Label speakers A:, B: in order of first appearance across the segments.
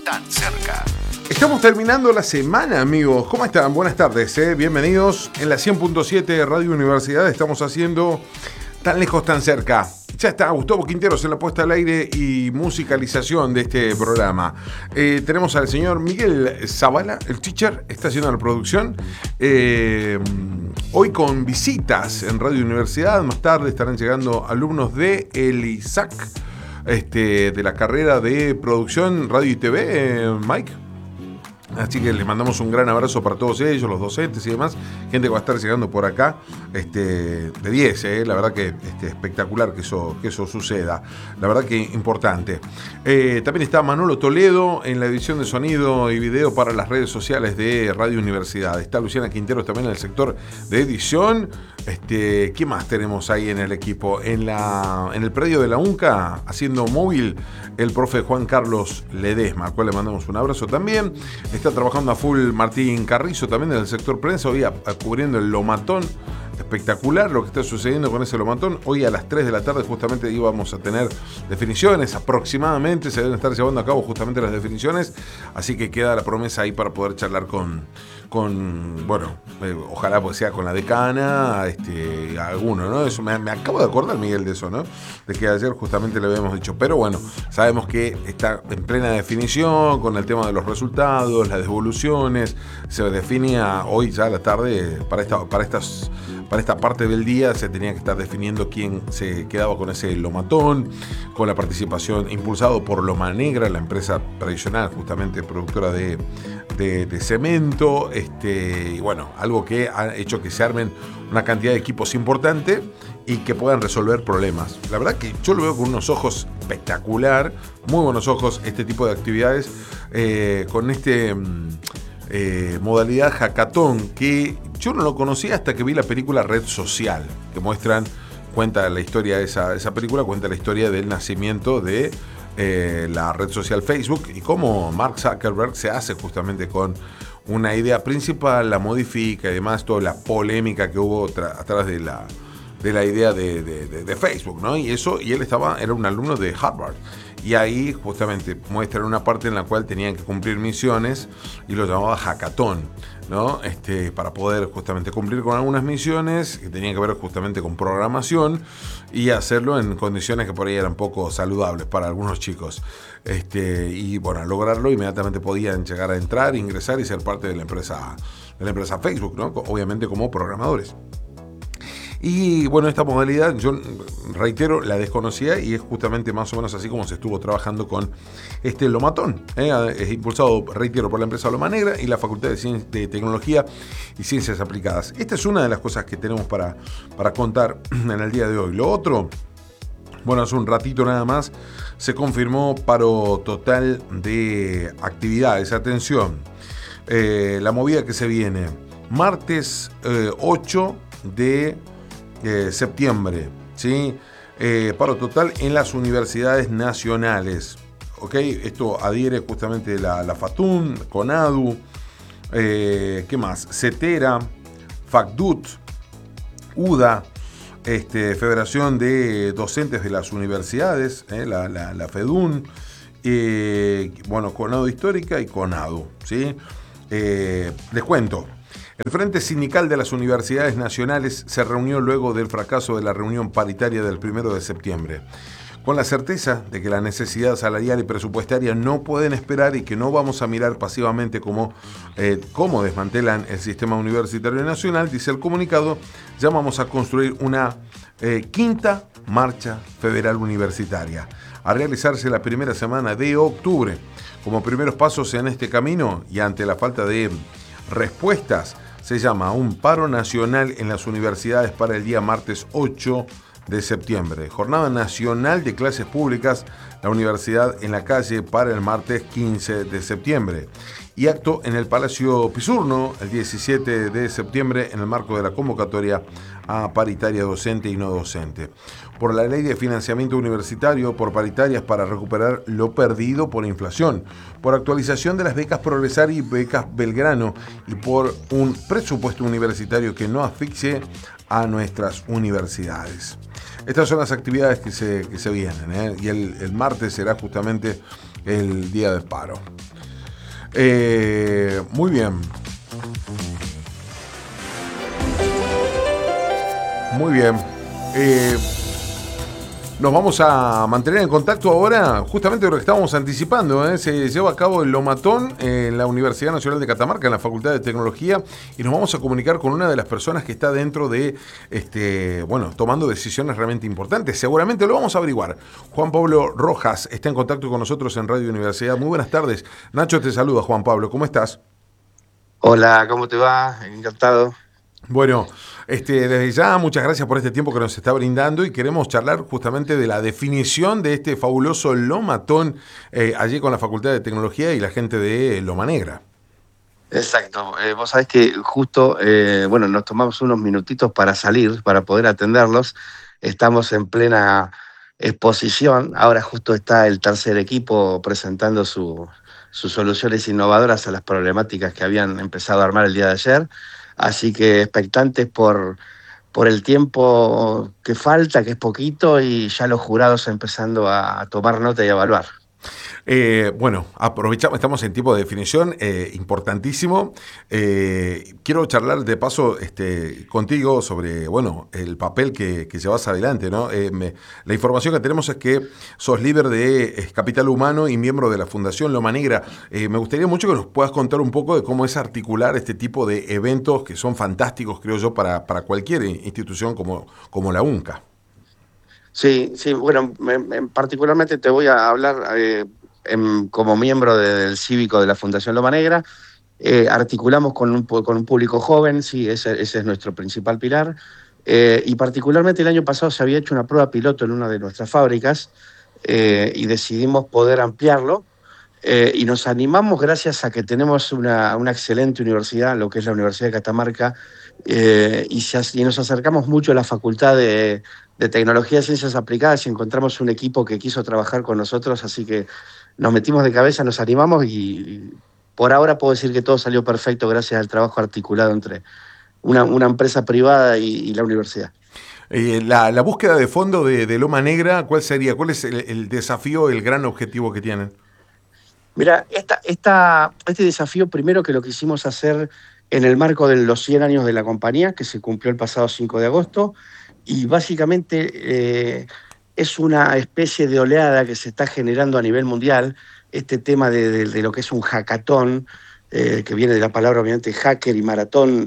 A: tan cerca.
B: Estamos terminando la semana, amigos. ¿Cómo están? Buenas tardes, bienvenidos. En la 100.7 de Radio Universidad estamos haciendo Tan Lejos, Tan Cerca. Ya está Gustavo Quinteros en la puesta al aire y musicalización de este programa. Tenemos al señor Miguel Zavala, el teacher, está haciendo la producción. Hoy con visitas en Radio Universidad. Más tarde estarán llegando alumnos de el ISAC, de la carrera de producción Radio y TV, Mike. Así que les mandamos un gran abrazo para todos ellos, los docentes y demás. Gente que va a estar llegando por acá, de 10, la verdad que espectacular que eso suceda. La verdad que importante. También está Manolo Toledo en la edición de sonido y video para las redes sociales de Radio Universidad. Está Luciana Quinteros también en el sector de edición. ¿Qué más tenemos ahí en el equipo? En el predio de la UNCA, haciendo móvil, el profe Juan Carlos Ledesma, al cual le mandamos un abrazo también. Está trabajando a full Martín Carrizo también en el sector prensa, hoy cubriendo el Lomatón. Espectacular lo que está sucediendo con ese Lomatón. Hoy a las 3 de la tarde justamente íbamos a tener definiciones, aproximadamente se deben estar llevando a cabo justamente las definiciones, así que queda la promesa ahí para poder charlar con ojalá pues sea con la decana, alguno, ¿no? Eso me acabo de acordar, Miguel, de eso, ¿no? De que ayer justamente le habíamos dicho, pero bueno, sabemos que está en plena definición con el tema de los resultados, las devoluciones, se definía hoy ya a la tarde, para esta parte del día se tenía que estar definiendo quién se quedaba con ese Lomatón, con la participación impulsado por Loma Negra, la empresa tradicional justamente productora de cemento, y bueno, algo que ha hecho que se armen una cantidad de equipos importante y que puedan resolver problemas. La verdad que yo lo veo con unos ojos espectacular, muy buenos ojos, este tipo de actividades, con modalidad hackathon, que yo no lo conocía hasta que vi la película Red Social, que cuenta la historia de esa película, cuenta la historia del nacimiento de la red social Facebook y cómo Mark Zuckerberg se hace justamente con una idea principal, la modifica y demás, toda la polémica que hubo atrás de la idea de Facebook, ¿no? Y él era un alumno de Harvard. Y ahí justamente muestran una parte en la cual tenían que cumplir misiones y lo llamaba hackathon, ¿no? Para poder justamente cumplir con algunas misiones que tenían que ver justamente con programación y hacerlo en condiciones que por ahí eran poco saludables para algunos chicos. Y bueno, al lograrlo inmediatamente podían llegar a entrar, ingresar y ser parte de la empresa Facebook, ¿no? Obviamente como programadores. Y bueno, esta modalidad, yo reitero, la desconocía y es justamente más o menos así como se estuvo trabajando con este Lomatón. Es impulsado, reitero, por la empresa Loma Negra y la Facultad de Tecnología y Ciencias Aplicadas. Esta es una de las cosas que tenemos para contar en el día de hoy. Lo otro, bueno, hace un ratito nada más se confirmó paro total de actividades. Atención, la movida que se viene martes 8 de septiembre, ¿sí? Paro total en las universidades nacionales, ¿ok? Esto adhiere justamente la FATUN, CONADU, ¿qué más? CETERA, FACDUT, UDA, Federación de Docentes de las Universidades, la FEDUN, CONADU Histórica y CONADU, ¿sí? Les cuento. El Frente Sindical de las Universidades Nacionales se reunió luego del fracaso de la reunión paritaria del 1 de septiembre, con la certeza de que la necesidad salarial y presupuestaria no pueden esperar y que no vamos a mirar pasivamente cómo desmantelan el sistema universitario nacional. Dice el comunicado, llamamos a construir una quinta marcha federal universitaria, a realizarse la primera semana de octubre. Como primeros pasos en este camino y ante la falta de respuestas, se llama un paro nacional en las universidades para el día martes 8 de septiembre. Jornada nacional de clases públicas, la universidad en la calle para el martes 15 de septiembre. Y acto en el Palacio Pisurno el 17 de septiembre en el marco de la convocatoria a paritaria docente y no docente. Por la ley de financiamiento universitario, por paritarias para recuperar lo perdido por inflación, por actualización de las becas Progresar y becas Belgrano y por un presupuesto universitario que no asfixie a nuestras universidades. Estas son las actividades que se vienen, y el martes será justamente el día del paro. Muy bien, muy bien. Eh, Nos vamos a mantener en contacto ahora, justamente lo que estábamos anticipando, ¿eh? Se lleva a cabo el Lomatón en la Universidad Nacional de Catamarca, en la Facultad de Tecnología, y nos vamos a comunicar con una de las personas que está dentro de, tomando decisiones realmente importantes. Seguramente lo vamos a averiguar. Juan Pablo Rojas está en contacto con nosotros en Radio Universidad. Muy buenas tardes. Nacho te saluda, Juan Pablo. ¿Cómo estás?
A: Hola, ¿cómo te va? Encantado.
B: Bueno, desde ya muchas gracias por este tiempo que nos está brindando y queremos charlar justamente de la definición de este fabuloso lomatón allí con la Facultad de Tecnología y la gente de Loma Negra.
A: Exacto. Vos sabés que justo, bueno, nos tomamos unos minutitos para salir, para poder atenderlos. Estamos en plena exposición. Ahora justo está el tercer equipo presentando sus soluciones innovadoras a las problemáticas que habían empezado a armar el día de ayer. Así que expectantes por el tiempo que falta, que es poquito, y ya los jurados empezando a tomar nota y a evaluar.
B: Aprovechamos, estamos en tiempo de definición, importantísimo. Quiero charlar de paso contigo sobre, bueno, el papel que llevas adelante, ¿no? La información que tenemos es que sos líder de Capital Humano y miembro de la Fundación Loma Negra. Me gustaría mucho que nos puedas contar un poco de cómo es articular este tipo de eventos que son fantásticos, creo yo, para cualquier institución como la UNCA.
A: Sí, sí, bueno, particularmente te voy a hablar como miembro del cívico de la Fundación Loma Negra. Articulamos con un público joven, sí, ese es nuestro principal pilar. Y particularmente el año pasado se había hecho una prueba piloto en una de nuestras fábricas y decidimos poder ampliarlo. Y nos animamos gracias a que tenemos una excelente universidad, lo que es la Universidad de Catamarca, y nos acercamos mucho a la Facultad de Tecnología y Ciencias Aplicadas y encontramos un equipo que quiso trabajar con nosotros, así que nos metimos de cabeza, nos animamos y por ahora puedo decir que todo salió perfecto gracias al trabajo articulado entre una empresa privada y la universidad.
B: La búsqueda de fondo de Loma Negra, ¿cuál sería? ¿Cuál es el desafío, el gran objetivo que tienen?
A: Mira, este desafío primero que lo quisimos hacer en el marco de los 100 años de la compañía, que se cumplió el pasado 5 de agosto, y básicamente es una especie de oleada que se está generando a nivel mundial, este tema de lo que es un hackathon, que viene de la palabra obviamente hacker y maratón,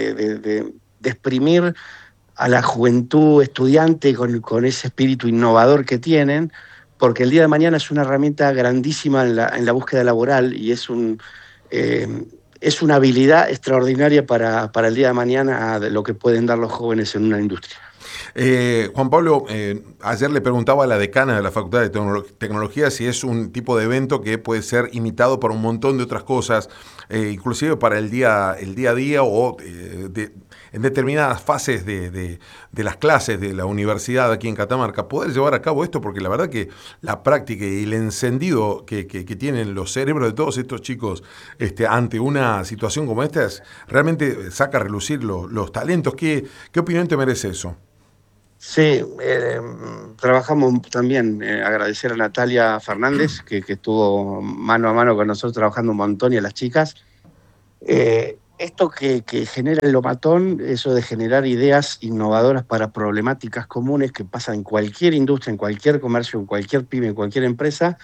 A: de exprimir a la juventud estudiante con ese espíritu innovador que tienen, porque el día de mañana es una herramienta grandísima en la búsqueda laboral y eh, es una habilidad extraordinaria para el día de mañana de lo que pueden dar los jóvenes en una industria.
B: Juan Pablo, ayer le preguntaba a la decana de la Facultad de Tecnología si es un tipo de evento que puede ser imitado por un montón de otras cosas, inclusive para el día a día o en determinadas fases de las clases de la universidad aquí en Catamarca, poder llevar a cabo esto, porque la verdad que la práctica y el encendido que tienen los cerebros de todos estos chicos ante una situación como esta realmente saca a relucir los talentos. ¿Qué opinión te merece eso?
A: Sí, trabajamos también, agradecer a Natalia Fernández, que estuvo mano a mano con nosotros trabajando un montón, y a las chicas. Esto que genera el Lomatón, eso de generar ideas innovadoras para problemáticas comunes que pasan en cualquier industria, en cualquier comercio, en cualquier pyme, en cualquier empresa,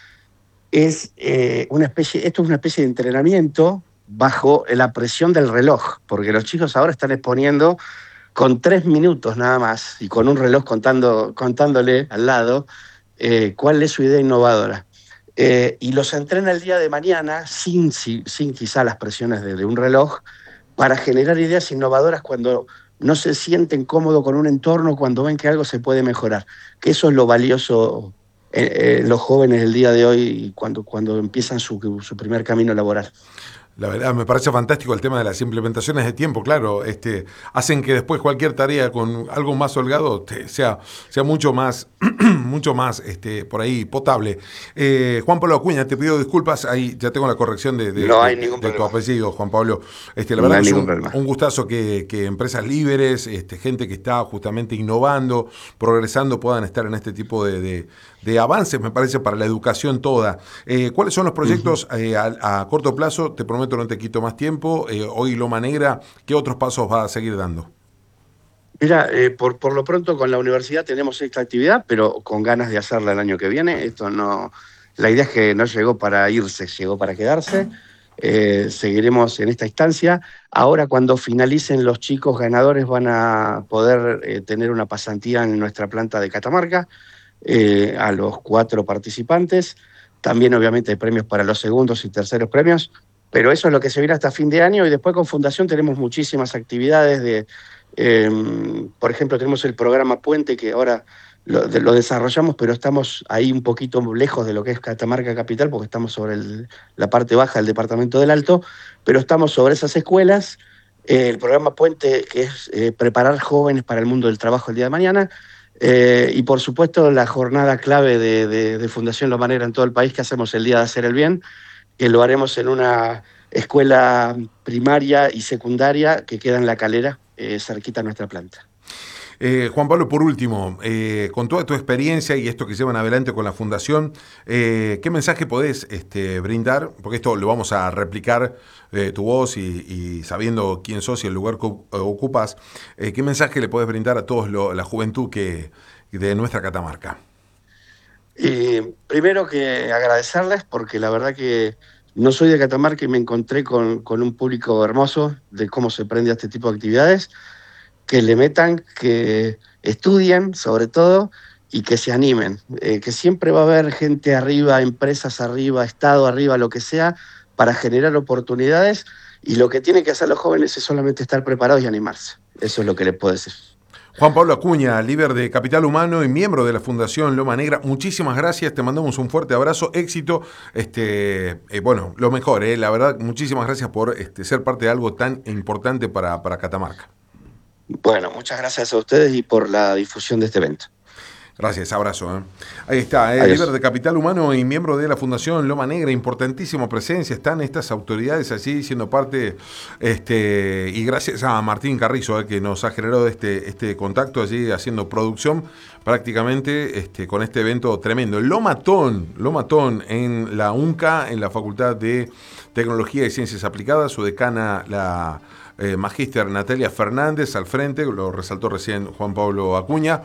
A: esto es una especie de entrenamiento bajo la presión del reloj, porque los chicos ahora están exponiendo con 3 minutos nada más y con un reloj contándole al lado cuál es su idea innovadora. Y los entrena el día de mañana sin quizá las presiones de un reloj para generar ideas innovadoras cuando no se sienten cómodos con un entorno, cuando ven que algo se puede mejorar. Que eso es lo valioso en los jóvenes del día de hoy cuando empiezan su primer camino laboral.
B: La verdad, me parece fantástico el tema de las implementaciones de tiempo, claro. Hacen que después cualquier tarea con algo más holgado sea mucho más, mucho más por ahí potable. Juan Pablo Acuña, te pido disculpas, ahí ya tengo la corrección
A: No hay ningún
B: de tu
A: problema.
B: apellido, Juan Pablo. La
A: No
B: verdad
A: hay
B: que es
A: ningún problema.
B: un gustazo que empresas líderes, gente que está justamente innovando, progresando, puedan estar en este tipo de avances, me parece, para la educación toda. ¿Cuáles son los proyectos a corto plazo? Te prometo no te quito más tiempo. Hoy Loma Negra, ¿qué otros pasos va a seguir dando?
A: Mira, por lo pronto con la universidad tenemos esta actividad, pero con ganas de hacerla el año que viene. Esto no, la idea es que no llegó para irse, llegó para quedarse. Seguiremos en esta instancia. Ahora, cuando finalicen los chicos ganadores, van a poder tener una pasantía en nuestra planta de Catamarca, a los 4 participantes. También, obviamente, hay premios para los segundos y terceros premios, pero eso es lo que se viene hasta fin de año y después con Fundación tenemos muchísimas actividades por ejemplo, tenemos el programa Puente que ahora lo desarrollamos, pero estamos ahí un poquito lejos de lo que es Catamarca Capital, porque estamos sobre la parte baja del departamento del Alto, pero estamos sobre esas escuelas. El programa Puente, que es preparar jóvenes para el mundo del trabajo el día de mañana, y por supuesto la jornada clave de Fundación Loma Negra en todo el país, que hacemos el Día de Hacer el Bien, que lo haremos en una escuela primaria y secundaria que queda en La Calera, cerquita a nuestra planta.
B: Juan Pablo, por último, con toda tu experiencia y esto que llevan adelante con la Fundación, ¿qué mensaje podés brindar? Porque esto lo vamos a replicar tu voz y sabiendo quién sos y el lugar que ocupas, ¿qué mensaje le podés brindar a todos la juventud de nuestra Catamarca?
A: Primero que agradecerles, porque la verdad que no soy de Catamarca y me encontré con un público hermoso de cómo se prende a este tipo de actividades, que le metan, que estudien sobre todo y que se animen, que siempre va a haber gente arriba, empresas arriba, Estado arriba, lo que sea, para generar oportunidades, y lo que tienen que hacer los jóvenes es solamente estar preparados y animarse. Eso es lo que les puedo decir.
B: Juan Pablo Acuña, líder de Capital Humano y miembro de la Fundación Loma Negra, muchísimas gracias, te mandamos un fuerte abrazo, éxito, bueno, lo mejor, la verdad, muchísimas gracias por ser parte de algo tan importante para Catamarca.
A: Bueno, muchas gracias a ustedes y por la difusión de este evento.
B: Gracias, abrazo. Ahí está, líder
A: Adiós.
B: de Capital Humano y miembro de la Fundación Loma Negra, importantísima presencia, están estas autoridades allí siendo parte, y gracias a Martín Carrizo, que nos ha generado este contacto allí haciendo producción prácticamente con este evento tremendo. El Lomatón en la UNCA, en la Facultad de Tecnología y Ciencias Aplicadas, su decana, la magíster Natalia Fernández al frente, lo resaltó recién Juan Pablo Acuña,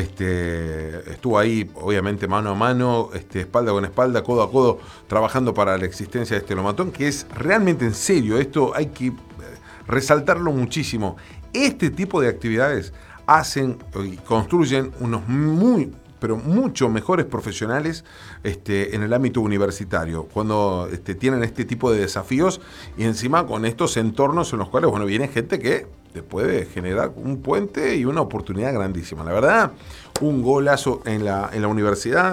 B: estuvo ahí obviamente mano a mano, espalda con espalda, codo a codo, trabajando para la existencia de este Lomatón, que es realmente en serio, esto hay que resaltarlo muchísimo. Este tipo de actividades hacen y construyen unos pero mucho mejores profesionales en el ámbito universitario, cuando tienen este tipo de desafíos y encima con estos entornos en los cuales viene gente que te puede generar un puente y una oportunidad grandísima. La verdad, un golazo en la universidad,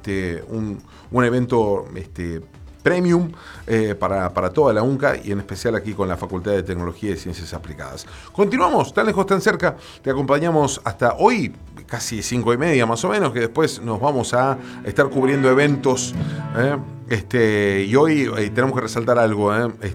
B: un evento premium para toda la UNCA y en especial aquí con la Facultad de Tecnología y Ciencias Aplicadas. Continuamos, tan lejos, tan cerca, te acompañamos hasta hoy, casi 5:30 más o menos, que después nos vamos a estar cubriendo eventos, y hoy tenemos que resaltar algo,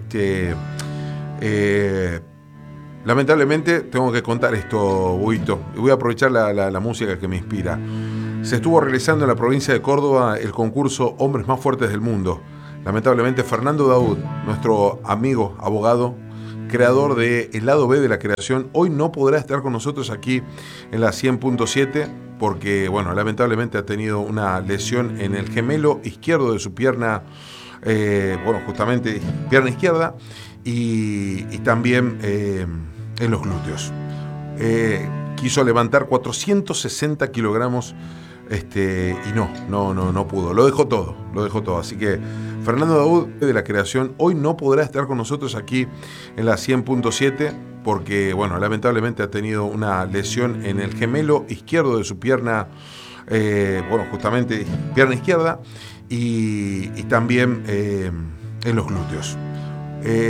B: lamentablemente tengo que contar esto, Buito, y voy a aprovechar la música que me inspira. Se estuvo realizando en la provincia de Córdoba el concurso Hombres Más Fuertes del Mundo. Lamentablemente Fernando Daud, nuestro amigo abogado, creador de El Lado B de la Creación, hoy no podrá estar con nosotros aquí en la 100.7 porque, lamentablemente ha tenido una lesión en el gemelo izquierdo de su pierna, justamente pierna izquierda y también en los glúteos. Quiso levantar 460 kilogramos y no pudo. Lo dejó todo. Así que Fernando Daud de la Creación hoy no podrá estar con nosotros aquí en la 100.7 porque, lamentablemente ha tenido una lesión en el gemelo izquierdo de su pierna, justamente pierna izquierda y también en los glúteos.